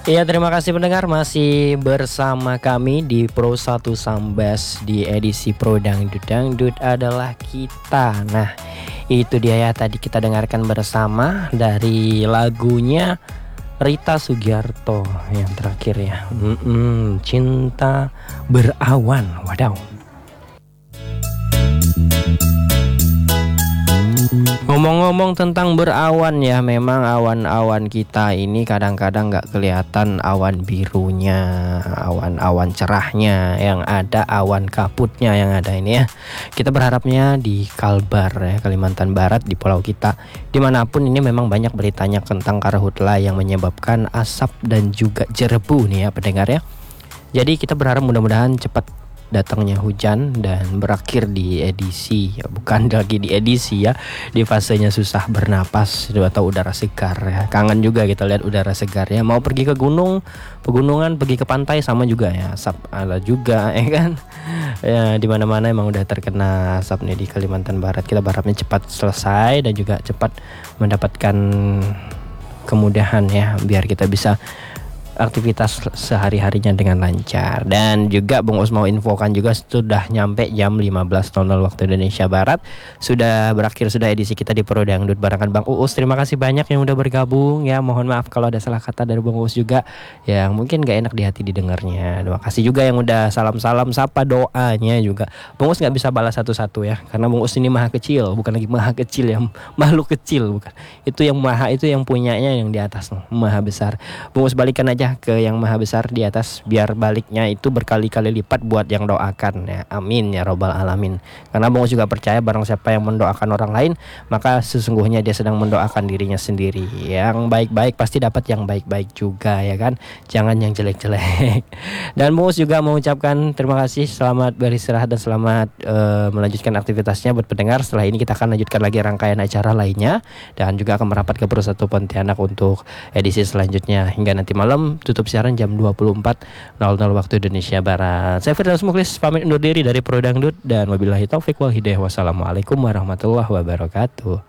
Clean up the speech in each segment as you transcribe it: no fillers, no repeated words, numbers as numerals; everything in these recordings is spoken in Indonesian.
Iya, terima kasih pendengar masih bersama kami di Pro 1 Sambas di edisi Pro Dangdut. Dangdut adalah kita. Nah, itu dia ya tadi kita dengarkan bersama dari lagunya Rita Sugiarto yang terakhir ya. Cinta Berawan. Wadaw. Ngomong-ngomong tentang berawan ya, memang awan-awan kita ini kadang-kadang nggak kelihatan awan birunya, awan-awan cerahnya, yang ada awan kabutnya yang ada ini ya. Kita berharapnya di Kalbar ya, Kalimantan Barat, di pulau kita, dimanapun ini memang banyak beritanya tentang karhutla yang menyebabkan asap dan juga jerebu nih ya pendengar ya. Jadi kita berharap mudah-mudahan cepat datangnya hujan dan berakhir di edisi ya, bukan lagi di edisi ya, di fasenya susah bernapas atau udara segar ya. Kangen juga kita lihat udara segar ya. Mau pergi ke gunung, pegunungan, pergi ke pantai sama juga ya, asap ada juga ya kan. Ya di mana-mana emang udah terkena asap nih di Kalimantan Barat. Kita berharapnya cepat selesai dan juga cepat mendapatkan kemudahan ya, biar kita bisa aktivitas sehari-harinya dengan lancar. Dan juga Bung Us mau infokan juga sudah nyampe jam 15.00 waktu Indonesia Barat. Sudah berakhir sudah edisi kita di Pro Dangdut barengan Bang Uus. Terima kasih banyak yang udah bergabung ya. Mohon maaf kalau ada salah kata dari Bang Uus juga yang mungkin gak enak di hati didengarnya. Terima kasih juga yang udah salam-salam sapa doanya juga. Bang Uus gak bisa balas satu-satu ya, karena Bang Uus ini maha kecil, bukan lagi maha kecil ya, makhluk kecil bukan. Itu yang maha, itu yang punyanya yang di atas loh, maha besar. Bang Uus balikan aja ke yang maha besar di atas, biar baliknya itu berkali-kali lipat buat yang doakan ya. Amin ya robbal alamin. Karena Bang Us juga percaya barang siapa yang mendoakan orang lain, maka sesungguhnya dia sedang mendoakan dirinya sendiri. Yang baik-baik pasti dapat yang baik-baik juga ya kan. Jangan yang jelek-jelek. Dan Bang Us juga mengucapkan terima kasih, selamat beristirahat dan selamat melanjutkan aktivitasnya buat pendengar. Setelah ini kita akan lanjutkan lagi rangkaian acara lainnya dan juga akan merapat ke Pro 1 Pontianak untuk edisi selanjutnya hingga nanti malam. Tutup siaran jam 24.00 waktu Indonesia Barat. Saya Firdaus Muklis pamit undur diri dari Pro Dangdut dan wabillahi taufik wal hidayah. Wassalamualaikum warahmatullahi wabarakatuh.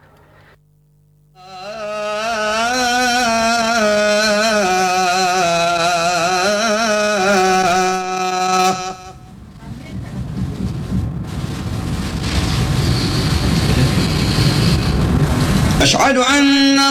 Asyhadu anna